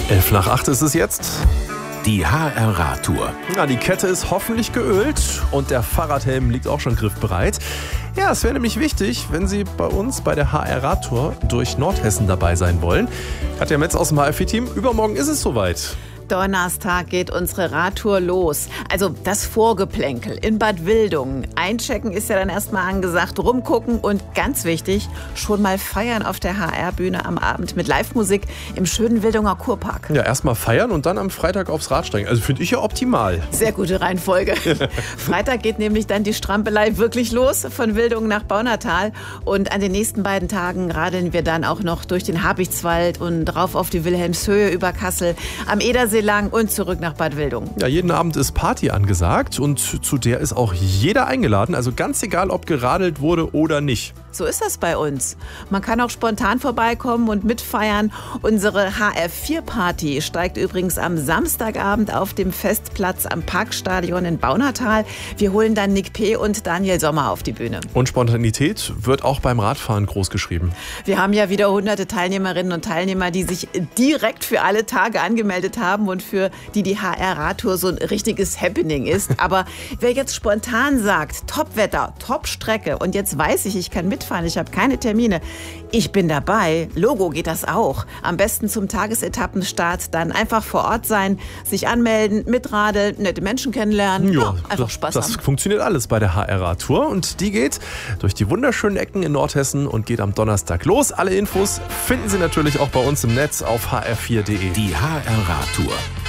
7:11 ist es jetzt. Die HR-Radtour. Ja, die Kette ist hoffentlich geölt und der Fahrradhelm liegt auch schon griffbereit. Ja, es wäre nämlich wichtig, wenn Sie bei uns bei der HR-Radtour durch Nordhessen dabei sein wollen. Katja Metz aus dem HR4-Team, übermorgen ist es soweit. Donnerstag geht unsere Radtour los. Also das Vorgeplänkel in Bad Wildungen. Einchecken ist ja dann erstmal angesagt, rumgucken und ganz wichtig, schon mal feiern auf der HR-Bühne am Abend mit Live-Musik im schönen Wildunger Kurpark. Ja, erstmal feiern und dann am Freitag aufs Rad steigen. Also finde ich ja optimal. Sehr gute Reihenfolge. Freitag geht nämlich dann die Strampelei wirklich los von Wildungen nach Baunatal. Und an den nächsten beiden Tagen radeln wir dann auch noch durch den Habichtswald und rauf auf die Wilhelmshöhe über Kassel, am Edersee lang und zurück nach Bad Wildungen. Ja, jeden Abend ist Party angesagt und zu der ist auch jeder eingeladen. Also ganz egal, ob geradelt wurde oder nicht. So ist das bei uns. Man kann auch spontan vorbeikommen und mitfeiern. Unsere HR4-Party steigt übrigens am Samstagabend auf dem Festplatz am Parkstadion in Baunatal. Wir holen dann Nick P. und Daniel Sommer auf die Bühne. Und Spontanität wird auch beim Radfahren groß geschrieben. Wir haben ja wieder hunderte Teilnehmerinnen und Teilnehmer, die sich direkt für alle Tage angemeldet haben und für die HR-Radtour so ein richtiges Happening ist. Aber wer jetzt spontan sagt, Top-Wetter, Top-Strecke und jetzt weiß ich kann mitfahren, ich habe keine Termine, ich bin dabei, Logo geht das auch. Am besten zum Tagesetappenstart dann einfach vor Ort sein, sich anmelden, mitradeln, nette Menschen kennenlernen, ja, einfach Spaß haben. Das funktioniert alles bei der HR-Radtour und die geht durch die wunderschönen Ecken in Nordhessen und geht am Donnerstag los. Alle Infos finden Sie natürlich auch bei uns im Netz auf hr4.de. Die HR-Radtour.